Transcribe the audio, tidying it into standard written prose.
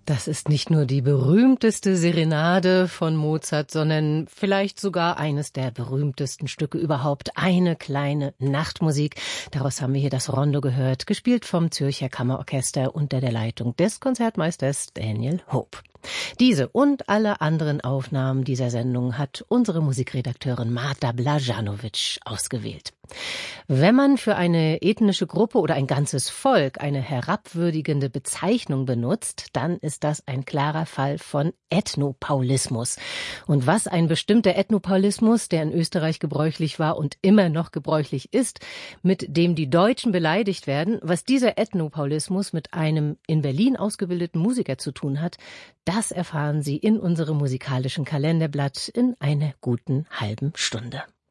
Das ist nicht nur die berühmteste Serenade von Mozart, sondern vielleicht sogar eines der berühmtesten Stücke überhaupt. Eine kleine Nachtmusik. Daraus haben wir hier das Rondo gehört, gespielt vom Zürcher Kammerorchester unter der Leitung des Konzertmeisters Daniel Hope. Diese und alle anderen Aufnahmen dieser Sendung hat unsere Musikredakteurin Marta Blajanovic ausgewählt. Wenn man für eine ethnische Gruppe oder ein ganzes Volk eine herabwürdigende Bezeichnung benutzt, dann ist das ein klarer Fall von Ethnopaulismus. Und was ein bestimmter Ethnopaulismus, der in Österreich gebräuchlich war und immer noch gebräuchlich ist, mit dem die Deutschen beleidigt werden, was dieser Ethnopaulismus mit einem in Berlin ausgebildeten Musiker zu tun hat, das erfahren Sie in unserem musikalischen Kalenderblatt in einer guten halben Stunde.